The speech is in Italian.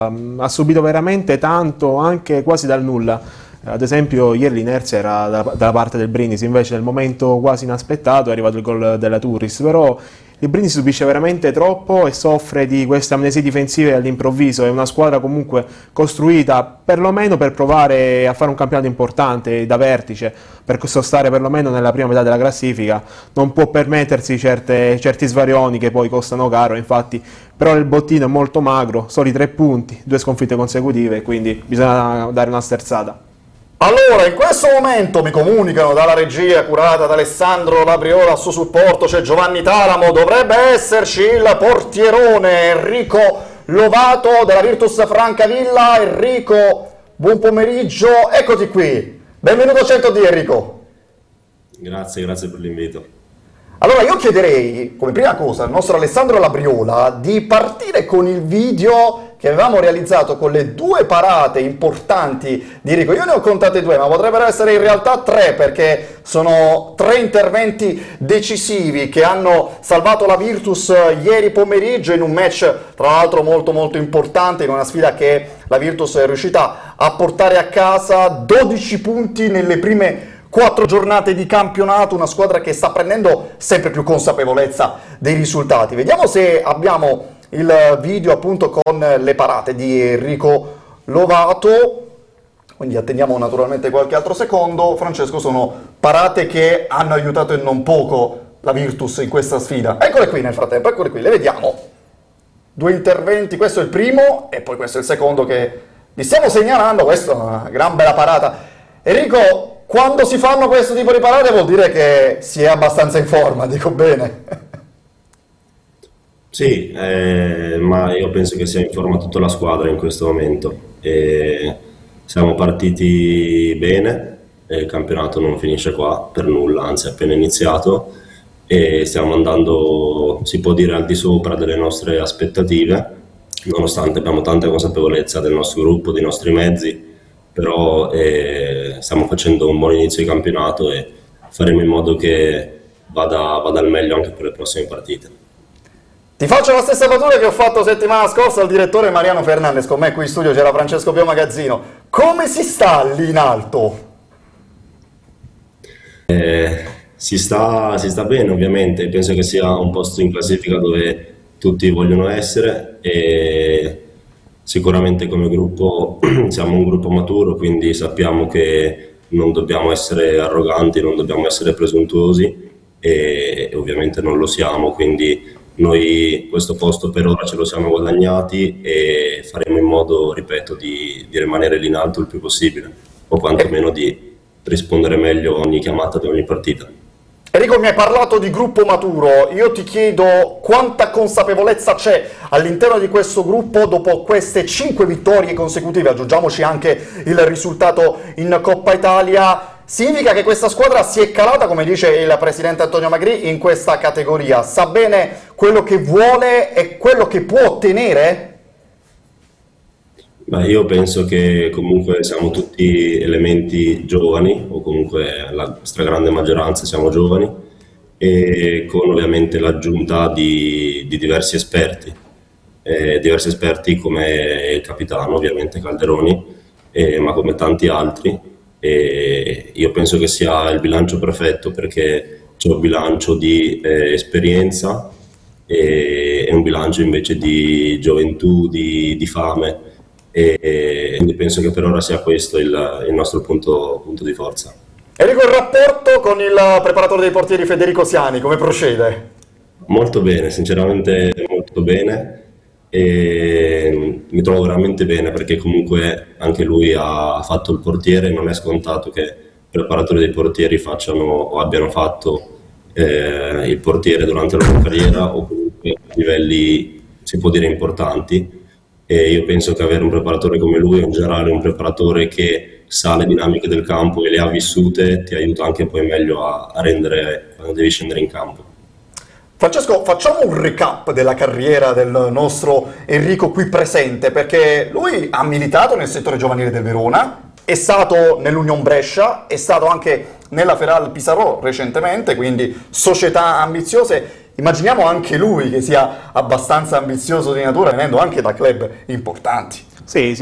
Ha subito veramente tanto, anche quasi dal nulla. Ad esempio, ieri l'inerzia era dalla parte del Brindisi, invece nel momento quasi inaspettato è arrivato il gol della Turris. Però il Brindisi subisce veramente troppo e soffre di queste amnesie difensive all'improvviso. È una squadra comunque costruita perlomeno per provare a fare un campionato importante da vertice, per stare perlomeno nella prima metà della classifica. Non può permettersi certi svarioni che poi costano caro, infatti. Però il bottino è molto magro, soli 3 punti, 2 sconfitte consecutive, quindi bisogna dare una sterzata. Allora, in questo momento mi comunicano dalla regia curata da Alessandro Labriola a suo supporto, c'è Giovanni Talamo, dovrebbe esserci il portierone Enrico Lovato della Virtus Francavilla. Enrico, buon pomeriggio, eccoti qui. Benvenuto a 100D, Enrico. Grazie per l'invito. Allora, io chiederei, come prima cosa, al nostro Alessandro Labriola di partire con il video che avevamo realizzato con le 2 parate importanti di Enrico. Io ne ho contate 2, ma potrebbero essere in realtà 3, perché sono 3 interventi decisivi che hanno salvato la Virtus ieri pomeriggio in un match, tra l'altro molto importante, in una sfida che la Virtus è riuscita a portare a casa 12 punti nelle prime 4 giornate di campionato, una squadra che sta prendendo sempre più consapevolezza dei risultati. Vediamo se abbiamo il video appunto con le parate di Enrico Lovato, quindi attendiamo naturalmente qualche altro secondo. Francesco, sono parate che hanno aiutato e non poco la Virtus in questa sfida. Eccole qui nel frattempo, eccole qui, le vediamo. 2 interventi, questo è il primo e poi questo è il secondo che vi stiamo segnalando. Questa è una gran bella parata. Enrico, quando si fanno questo tipo di parate vuol dire che si è abbastanza in forma, dico bene. Sì, ma io penso che sia in forma tutta la squadra in questo momento. Siamo partiti bene, il campionato non finisce qua per nulla, anzi è appena iniziato e stiamo andando, si può dire, al di sopra delle nostre aspettative, nonostante abbiamo tanta consapevolezza del nostro gruppo, dei nostri mezzi, però stiamo facendo un buon inizio di campionato e faremo in modo che vada al meglio anche per le prossime partite. Ti faccio la stessa battuta che ho fatto settimana scorsa al direttore Mariano Fernandez. Con me qui in studio c'era Francesco Pio Magazzino. Come si sta lì in alto? Si sta bene, ovviamente. Penso che sia un posto in classifica dove tutti vogliono essere e sicuramente come gruppo siamo un gruppo maturo, quindi sappiamo che non dobbiamo essere arroganti, non dobbiamo essere presuntuosi e ovviamente non lo siamo, quindi noi questo posto per ora ce lo siamo guadagnati e faremo in modo, ripeto, di rimanere lì in alto il più possibile o quantomeno di rispondere meglio a ogni chiamata di ogni partita. Enrico, mi hai parlato di gruppo maturo, io ti chiedo quanta consapevolezza c'è all'interno di questo gruppo dopo queste 5 vittorie consecutive, aggiungiamoci anche il risultato in Coppa Italia. Significa che questa squadra si è calata, come dice il presidente Antonio Magri, in questa categoria, sa bene quello che vuole e quello che può ottenere? Ma io penso che comunque siamo tutti elementi giovani, o comunque la stragrande maggioranza siamo giovani, e con ovviamente l'aggiunta di diversi esperti come il capitano, ovviamente Calderoni, ma come tanti altri. E io penso che sia il bilancio perfetto perché c'è un bilancio di esperienza e un bilancio invece di gioventù, di fame. E quindi penso che per ora sia questo il nostro punto di forza. Enrico, il rapporto con il preparatore dei portieri Federico Siani, come procede? Molto bene, sinceramente molto bene e mi trovo veramente bene perché comunque anche lui ha fatto il portiere, non è scontato che i preparatori dei portieri facciano o abbiano fatto il portiere durante la loro carriera o comunque a livelli, si può dire, importanti. E io penso che avere un preparatore come lui, in generale un preparatore che sa le dinamiche del campo e le ha vissute, ti aiuta anche poi meglio a rendere quando devi scendere in campo. Francesco, facciamo un recap della carriera del nostro Enrico qui presente, perché lui ha militato nel settore giovanile del Verona, è stato nell'Union Brescia, è stato anche nella Feral Pisarò recentemente, quindi società ambiziose. immaginiamo anche lui che sia abbastanza ambizioso di natura, venendo anche da club importanti. Sì,